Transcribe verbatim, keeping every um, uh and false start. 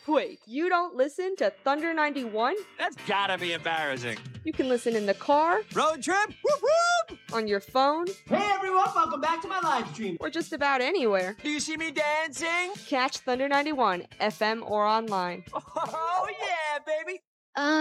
Wait, you don't listen to Thunder ninety-one? That's gotta be embarrassing. You can listen in the car, Road trip? Whoop whoop! on your phone, Hey everyone, welcome back to my live stream. or just about anywhere. Do you see me dancing? Catch Thunder ninety-one, F M or online. Oh, yeah, baby. Uh,